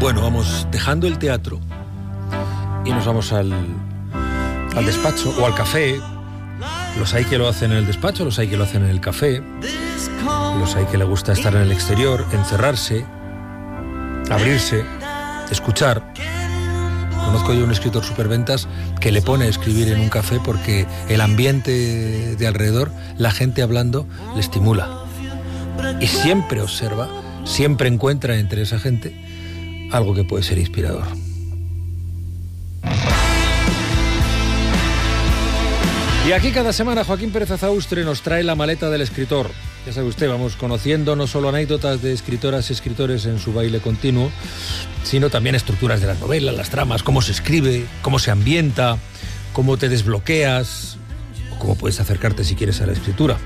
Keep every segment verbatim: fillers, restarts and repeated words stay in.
Bueno, vamos dejando el teatro y nos vamos al, al despacho o al café. Los hay que lo hacen en el despacho, los hay que lo hacen en el café, los hay que le gusta estar en el exterior, encerrarse, abrirse, escuchar. Conozco yo un escritor superventas que le pone a escribir en un café porque el ambiente de alrededor, la gente hablando, le estimula. Y siempre observa, siempre encuentra entre esa gente algo que puede ser inspirador. Y aquí cada semana Joaquín Pérez Azaustre nos trae la maleta del escritor. Ya sabe usted, vamos conociendo no solo anécdotas de escritoras y escritores en su baile continuo, sino también estructuras de las novelas, las tramas, cómo se escribe, cómo se ambienta, cómo te desbloqueas, o cómo puedes acercarte si quieres a la escritura.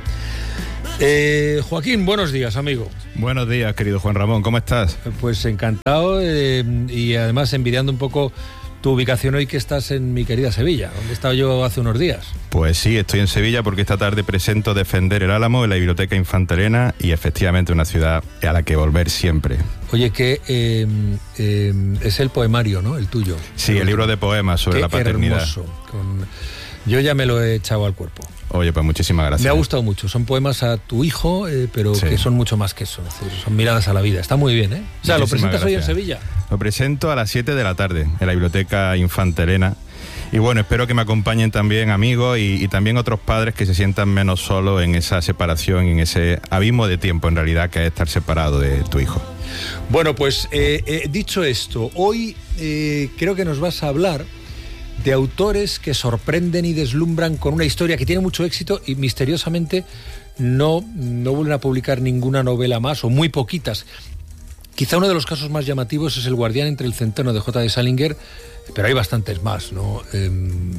Eh, Joaquín, buenos días, amigo. Buenos días, querido Juan Ramón, ¿cómo estás? Pues encantado eh, y además envidiando un poco tu ubicación hoy que estás en mi querida Sevilla, donde he estado yo hace unos días. Pues sí, estoy en Sevilla porque esta tarde presento Defender el Álamo en la Biblioteca Infanta Elena y efectivamente una ciudad a la que volver siempre. Oye, que eh, eh, es el poemario, ¿no? El tuyo. Sí, el, el libro de poemas sobre Qué la paternidad. Hermoso. Con... Yo ya me lo he echado al cuerpo. Oye, pues muchísimas gracias. Me ha gustado mucho. Son poemas a tu hijo, eh, pero sí, que son mucho más que eso. Es decir, son miradas a la vida. Está muy bien, ¿eh? O sea, muchísimas ¿lo presentas gracias. Hoy en Sevilla? Lo presento a las siete de la tarde en la Biblioteca Infanta Elena. Y bueno, espero que me acompañen también amigos y, y también otros padres que se sientan menos solos en esa separación y en ese abismo de tiempo, en realidad, que es estar separado de tu hijo. Bueno, pues eh, eh, dicho esto, hoy eh, creo que nos vas a hablar de autores que sorprenden y deslumbran con una historia que tiene mucho éxito y misteriosamente no, no vuelven a publicar ninguna novela más, o muy poquitas. Quizá uno de los casos más llamativos es El guardián entre el centeno de J D Salinger, pero hay bastantes más, ¿no? Eh,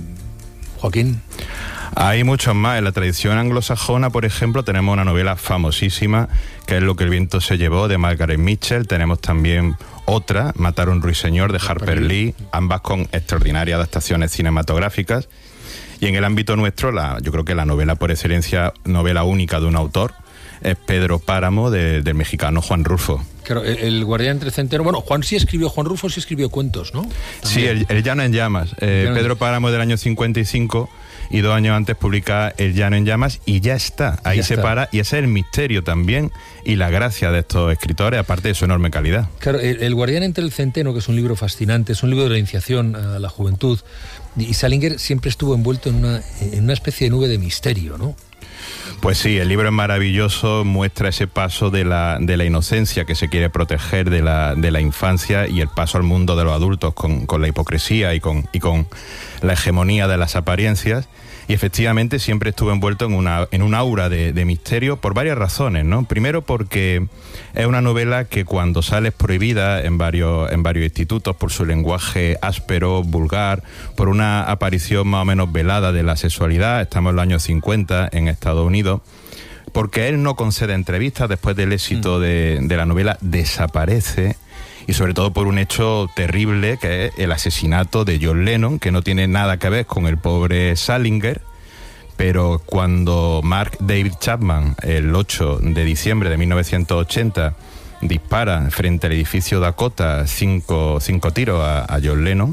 Joaquín. Hay muchos más. En la tradición anglosajona, por ejemplo, tenemos una novela famosísima, que es Lo que el viento se llevó, de Margaret Mitchell. Tenemos también otra, Matar a un ruiseñor, de Harper Lee, ambas con extraordinarias adaptaciones cinematográficas. Y en el ámbito nuestro, la, yo creo que la novela por excelencia, novela única de un autor, es Pedro Páramo, de, del mexicano Juan Rulfo. Claro, el, el guardián entre el centeno... Bueno, Juan sí escribió, Juan Rulfo sí escribió cuentos, ¿no? También. Sí, el, el Llano en Llamas. Eh, Llano Pedro Páramo del año cincuenta y cinco... y dos años antes publica El Llano en Llamas y ya está, ahí ya se está. para, y ese es el misterio también y la gracia de estos escritores, aparte de su enorme calidad. Claro, el, el guardián entre el centeno, que es un libro fascinante, es un libro de la iniciación a la juventud, y Salinger siempre estuvo envuelto en una, en una especie de nube de misterio, ¿no? Pues sí, el libro es maravilloso, muestra ese paso de la, de la inocencia que se quiere proteger de la, de la infancia y el paso al mundo de los adultos con, con la hipocresía y con, y con la hegemonía de las apariencias. Y efectivamente siempre estuvo envuelto en una en un aura de, de misterio por varias razones, ¿no? Primero porque es una novela que cuando sale es prohibida en varios, en varios institutos por su lenguaje áspero, vulgar, por una aparición más o menos velada de la sexualidad. Estamos en los años cincuenta en Estados Unidos. Porque él no concede entrevistas después del éxito de, de la novela, desaparece. Y sobre todo por un hecho terrible, que es el asesinato de John Lennon, que no tiene nada que ver con el pobre Salinger, pero cuando Mark David Chapman, el ocho de diciembre de mil novecientos ochenta, dispara frente al edificio Dakota cinco, cinco tiros a, a John Lennon,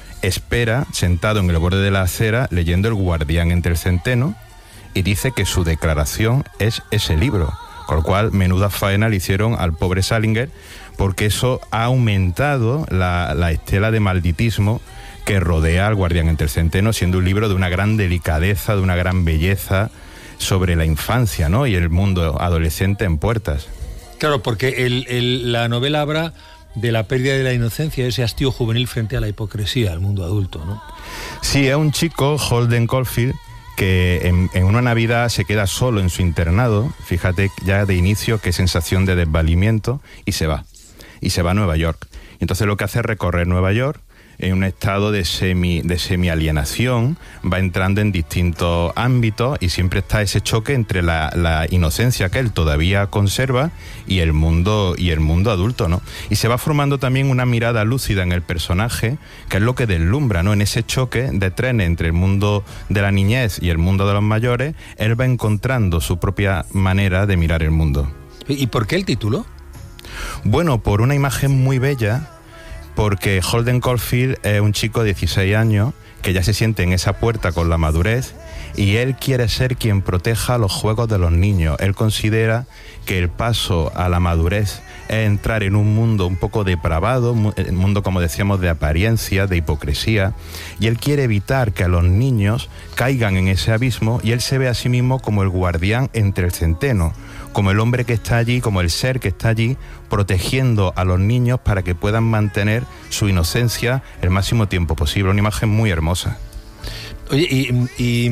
espera sentado en el borde de la acera leyendo El guardián entre el centeno y dice que su declaración es ese libro, con lo cual menuda faena le hicieron al pobre Salinger, porque eso ha aumentado la, la estela de malditismo que rodea al guardián entre el centeno, siendo un libro de una gran delicadeza, de una gran belleza sobre la infancia, ¿no? Y el mundo adolescente en puertas. Claro, porque el, el, la novela habla de la pérdida de la inocencia, ese hastío juvenil frente a la hipocresía, al mundo adulto, ¿no? Sí, es un chico, Holden Caulfield, que en, en una Navidad se queda solo en su internado, fíjate ya de inicio qué sensación de desvalimiento, y se va. Y se va a Nueva York. Y entonces lo que hace es recorrer Nueva York en un estado de semi de semi-alienación, va entrando en distintos ámbitos y siempre está ese choque entre la, la inocencia que él todavía conserva y el mundo y el mundo adulto, ¿no? Y se va formando también una mirada lúcida en el personaje, que es lo que deslumbra, ¿no? En ese choque de trenes entre el mundo de la niñez y el mundo de los mayores, él va encontrando su propia manera de mirar el mundo. ¿Y por qué el título? Bueno, por una imagen muy bella porque Holden Caulfield es un chico de dieciséis años que ya se siente en esa puerta con la madurez y él quiere ser quien proteja los juegos de los niños. Él considera que el paso a la madurez es entrar en un mundo un poco depravado, un mundo, como decíamos, de apariencia, de hipocresía, y él quiere evitar que a los niños caigan en ese abismo, y él se ve a sí mismo como el guardián entre el centeno, como el hombre que está allí, como el ser que está allí, protegiendo a los niños para que puedan mantener su inocencia el máximo tiempo posible. Una imagen muy hermosa. Oye, y, y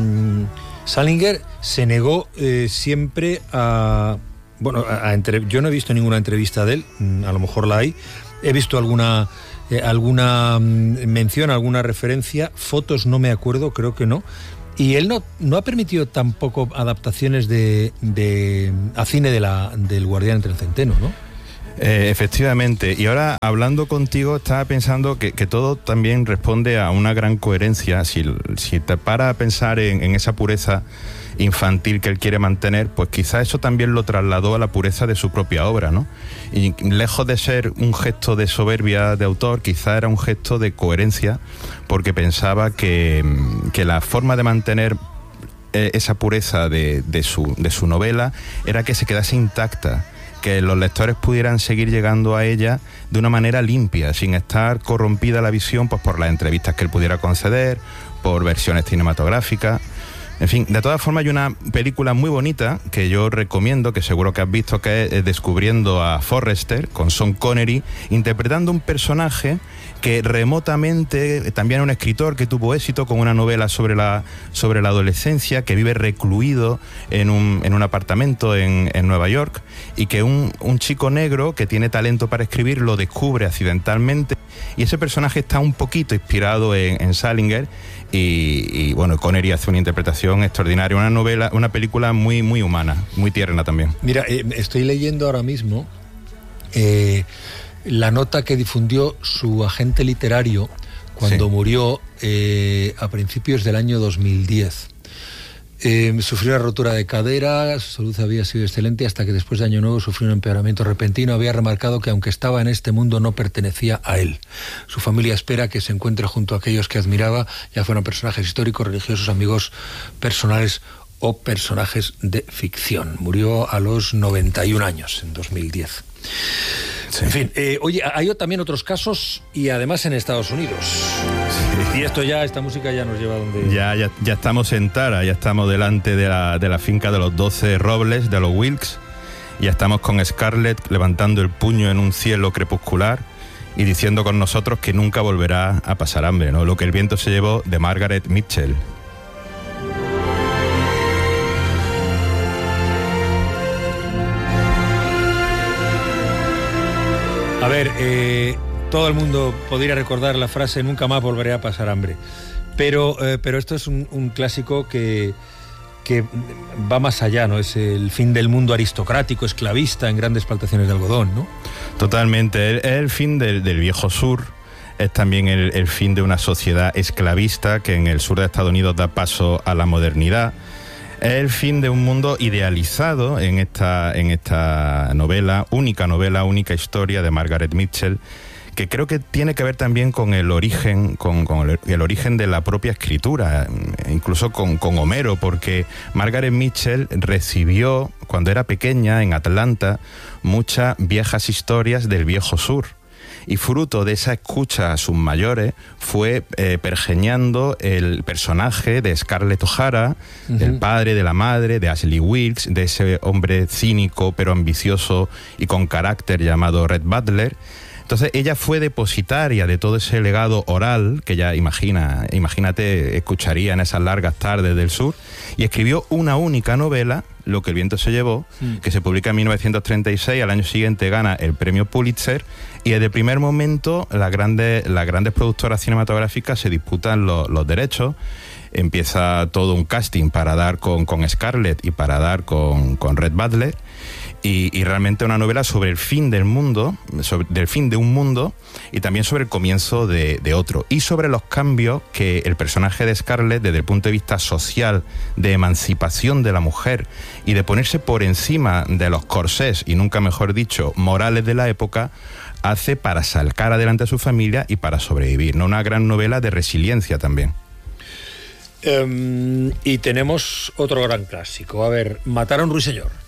Salinger se negó eh, siempre a... Bueno, a, a entre, yo no he visto ninguna entrevista de él, a lo mejor la hay. He visto alguna, eh, alguna mención, alguna referencia, fotos no me acuerdo, creo que no. Y él no, no ha permitido tampoco adaptaciones de, de a cine de la, del Guardián entre el Centeno, ¿no? Eh, efectivamente, y ahora hablando contigo estaba pensando que, que todo también responde a una gran coherencia. Si, si te paras a pensar en, en esa pureza infantil que él quiere mantener, pues quizá eso también lo trasladó a la pureza de su propia obra, ¿no? Y lejos de ser un gesto de soberbia de autor, quizá era un gesto de coherencia, porque pensaba que, que la forma de mantener esa pureza de, de, su, de su novela era que se quedase intacta, que los lectores pudieran seguir llegando a ella de una manera limpia, sin estar corrompida la visión pues por las entrevistas que él pudiera conceder, por versiones cinematográficas. En fin, de todas formas hay una película muy bonita que yo recomiendo, que seguro que has visto, que es Descubriendo a Forrester, con Sean Connery, interpretando un personaje que remotamente, también es un escritor que tuvo éxito con una novela sobre la, sobre la adolescencia, que vive recluido en un, en un apartamento en, en Nueva York, y que un, un chico negro que tiene talento para escribir lo descubre accidentalmente, y ese personaje está un poquito inspirado en, en Salinger, y, y bueno, Connery hace una interpretación extraordinaria, una novela, una película muy, muy humana, muy tierna también. Mira, eh, estoy leyendo ahora mismo eh, la nota que difundió su agente literario cuando sí. murió eh, a principios del año dos mil diez. Eh, sufrió una rotura de cadera, su salud había sido excelente hasta que después de Año Nuevo sufrió un empeoramiento repentino. Había remarcado que aunque estaba en este mundo no pertenecía a él. Su familia espera que se encuentre junto a aquellos que admiraba, ya fueron personajes históricos, religiosos, amigos personales o personajes de ficción. Murió a los noventa y un años, en dos mil diez. Sí. En fin, eh, oye, hay también otros casos y además en Estados Unidos. Sí. Y esto ya, esta música ya nos lleva a donde... Ya, ya, ya estamos en Tara, ya estamos delante de la, de la finca de los doce robles, de los Wilkes. Ya estamos con Scarlett levantando el puño en un cielo crepuscular y diciendo con nosotros que nunca volverá a pasar hambre, ¿no? Lo que el viento se llevó, de Margaret Mitchell. A ver, eh, todo el mundo podría recordar la frase nunca más volveré a pasar hambre, pero, eh, pero esto es un, un clásico que, que va más allá, ¿no? Es el fin del mundo aristocrático, esclavista, en grandes plantaciones de algodón, ¿no? Totalmente, es el fin del, del viejo sur, es también el, el fin de una sociedad esclavista que en el sur de Estados Unidos da paso a la modernidad. Es el fin de un mundo idealizado en esta, en esta novela, única novela, única historia de Margaret Mitchell, que creo que tiene que ver también con el origen, con, con el, el origen de la propia escritura, incluso con, con Homero, porque Margaret Mitchell recibió, cuando era pequeña, en Atlanta, muchas viejas historias del viejo sur. Y fruto de esa escucha a sus mayores fue eh, pergeñando el personaje de Scarlett O'Hara, uh-huh. del padre, de la madre, de Ashley Wilkes, de ese hombre cínico pero ambicioso y con carácter llamado Rhett Butler. Entonces ella fue depositaria de todo ese legado oral que ya imagina, imagínate, escucharía en esas largas tardes del sur, y escribió una única novela, Lo que el viento se llevó, mm. que se publica en mil novecientos treinta y seis, al año siguiente gana el premio Pulitzer, y desde el primer momento las grandes, las grandes productoras cinematográficas se disputan los, los derechos. Empieza todo un casting para dar con, con Scarlett y para dar con, con Rhett Butler, y, y realmente una novela sobre el fin del mundo, sobre, del fin de un mundo, y también sobre el comienzo de, de otro, y sobre los cambios que el personaje de Scarlett, desde el punto de vista social, de emancipación de la mujer y de ponerse por encima de los corsés, y nunca mejor dicho, morales de la época, hace para sacar adelante a su familia y para sobrevivir, ¿no? Una gran novela de resiliencia también. Um, y tenemos otro gran clásico. A ver, Matar a un ruiseñor.